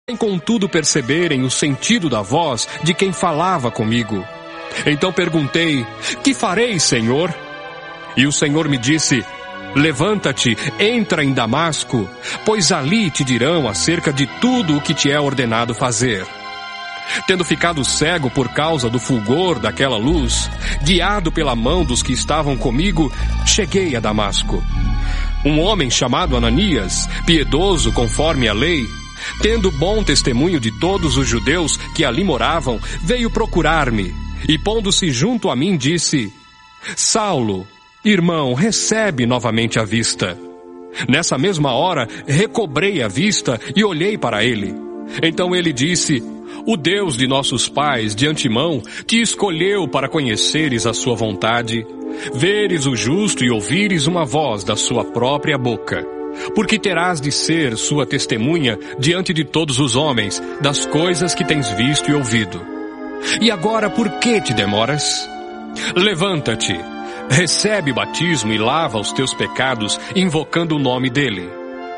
Sem contudo perceberem o sentido da voz de quem falava comigo. Então perguntei: que farei, Senhor? E o Senhor me disse: levanta-te, entra em Damasco, pois ali te dirão acerca de tudo o que te é ordenado fazer. Tendo ficado cego por causa do fulgor daquela luz, guiado pela mão dos que estavam comigo, cheguei a Damasco. Um homem chamado Ananias, piedoso conforme a lei, tendo bom testemunho de todos os judeus que ali moravam, veio procurar-me, e pondo-se junto a mim disse: Saulo, irmão, recebe novamente a vista. Nessa mesma hora, recobrei a vista e olhei para ele. Então ele disse: o Deus de nossos pais, de antemão, te escolheu para conheceres a sua vontade, veres o justo e ouvires uma voz da sua própria boca. Porque terás de ser sua testemunha diante de todos os homens das coisas que tens visto e ouvido. E agora por que te demoras? Levanta-te, recebe o batismo e lava os teus pecados, invocando o nome dele.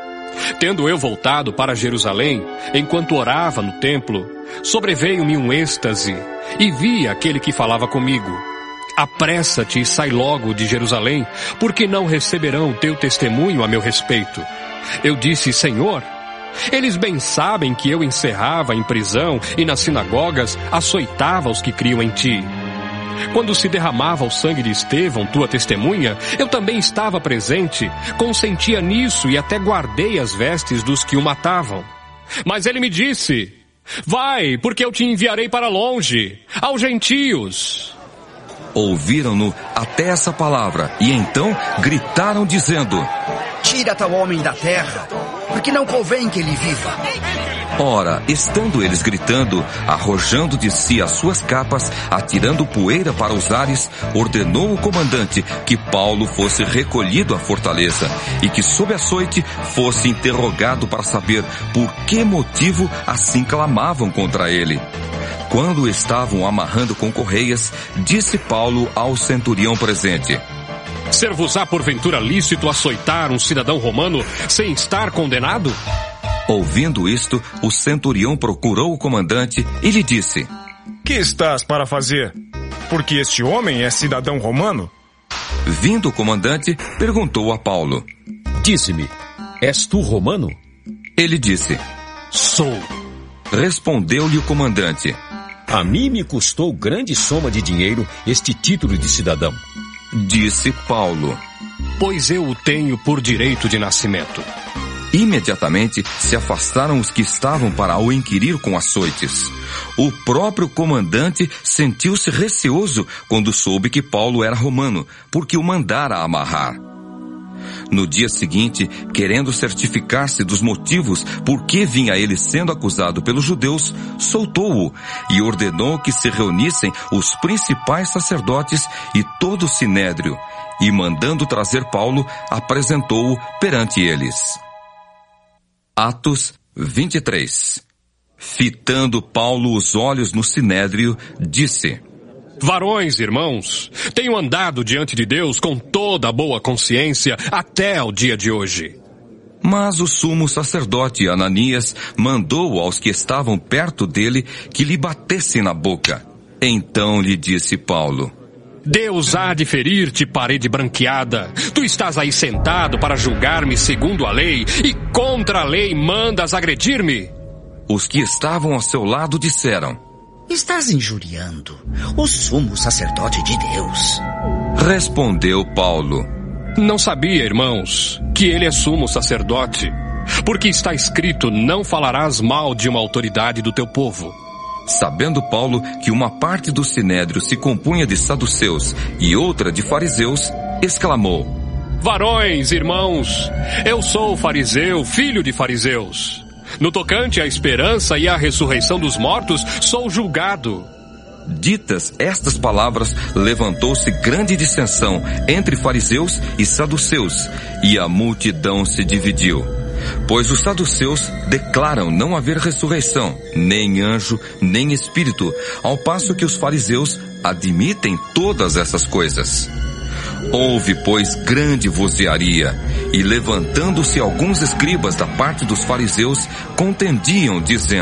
Tendo eu voltado para Jerusalém, enquanto orava no templo, sobreveio-me um êxtase, e vi aquele que falava comigo: apressa-te e sai logo de Jerusalém, porque não receberão teu testemunho a meu respeito. Eu disse: Senhor, eles bem sabem que eu encerrava em prisão e nas sinagogas açoitava os que criam em ti. Quando se derramava o sangue de Estevão, tua testemunha, eu também estava presente, consentia nisso e até guardei as vestes dos que o matavam. Mas ele me disse: vai, porque eu te enviarei para longe, aos gentios. Ouviram-no até essa palavra, e então gritaram dizendo: tira tal homem da terra, porque não convém que ele viva. Ora, estando eles gritando, arrojando de si as suas capas, atirando poeira para os ares, ordenou o comandante que Paulo fosse recolhido à fortaleza e que sob açoite fosse interrogado para saber por que motivo assim clamavam contra ele. Quando estavam amarrando com correias, disse Paulo ao centurião presente: ser-vos-á porventura lícito açoitar um cidadão romano sem estar condenado? Ouvindo isto, o centurião procurou o comandante e lhe disse: que estás para fazer? Porque este homem é cidadão romano? Vindo o comandante, perguntou a Paulo: dize-me, és tu romano? Ele disse: sou. Respondeu-lhe o comandante: a mim me custou grande soma de dinheiro este título de cidadão. Disse Paulo: pois eu o tenho por direito de nascimento. Imediatamente se afastaram os que estavam para o inquirir com açoites. O próprio comandante sentiu-se receoso quando soube que Paulo era romano, porque o mandara amarrar. No dia seguinte, querendo certificar-se dos motivos por que vinha ele sendo acusado pelos judeus, soltou-o e ordenou que se reunissem os principais sacerdotes e todo o sinédrio, e mandando trazer Paulo, apresentou-o perante eles. Atos 23. Fitando Paulo os olhos no sinédrio, disse: varões, irmãos, tenho andado diante de Deus com toda a boa consciência até ao dia de hoje. Mas o sumo sacerdote Ananias mandou aos que estavam perto dele que lhe batessem na boca. Então lhe disse Paulo: Deus há de ferir-te, parede branqueada. Tu estás aí sentado para julgar-me segundo a lei, e contra a lei mandas agredir-me? Os que estavam ao seu lado disseram: estás injuriando o sumo sacerdote de Deus. Respondeu Paulo: não sabia, irmãos, que ele é sumo sacerdote, porque está escrito: não falarás mal de uma autoridade do teu povo. Sabendo Paulo que uma parte do sinédrio se compunha de saduceus e outra de fariseus, exclamou: varões, irmãos, eu sou fariseu, filho de fariseus. No tocante à esperança e à ressurreição dos mortos, sou julgado. Ditas estas palavras, levantou-se grande dissensão entre fariseus e saduceus, e a multidão se dividiu. Pois os saduceus declaram não haver ressurreição, nem anjo, nem espírito, ao passo que os fariseus admitem todas essas coisas. Houve, pois, grande vozearia, e levantando-se alguns escribas da parte dos fariseus, contendiam, dizendo: